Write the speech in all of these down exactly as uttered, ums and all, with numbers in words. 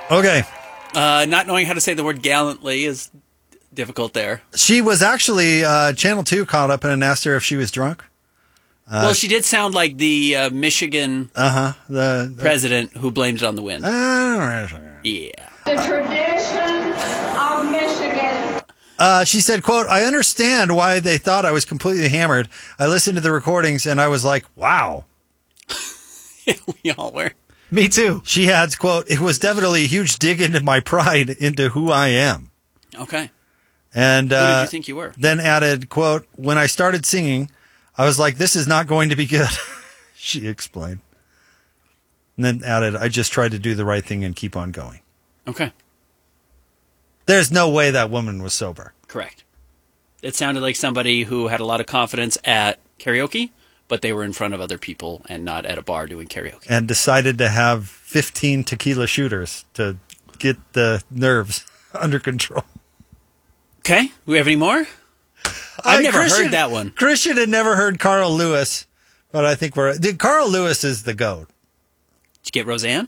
Okay. Uh, not knowing how to say the word gallantly is difficult there. She was actually, uh, Channel two called up and asked her if she was drunk. Uh, well, she did sound like the uh, Michigan uh-huh, the, the president who blamed it on the wind. Uh, yeah. The tradition of Michigan. Uh, she said, quote, I understand why they thought I was completely hammered. I listened to the recordings and I was like, wow. We all were. Me too. She adds, quote, it was definitely a huge dig into my pride into who I am. Okay. And uh, who did you think you were? Then added, quote, when I started singing, I was like, this is not going to be good. She explained. And then added, I just tried to do the right thing and keep on going. Okay. There's no way that woman was sober. Correct. It sounded like somebody who had a lot of confidence at karaoke, but they were in front of other people and not at a bar doing karaoke. And decided to have fifteen tequila shooters to get the nerves under control. Okay. Do we have any more? I've I, never Christian, heard that one. Christian had never heard Carl Lewis, but I think we're... Carl Lewis is the GOAT. Did you get Roseanne?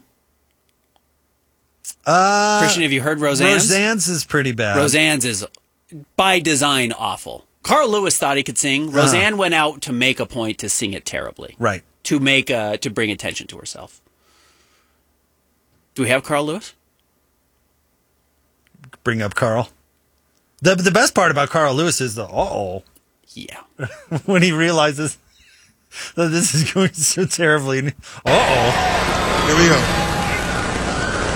Uh, Christian, have you heard Roseanne's? Roseanne's is pretty bad. Roseanne's is, by design, awful. Carl Lewis thought he could sing. Roseanne uh-huh. went out to make a point to sing it terribly. Right. To make uh, to bring attention to herself. Do we have Carl Lewis? Bring up Carl. The the best part about Carl Lewis is the uh-oh. Yeah. When he realizes that this is going so terribly. Uh-oh. Here we go.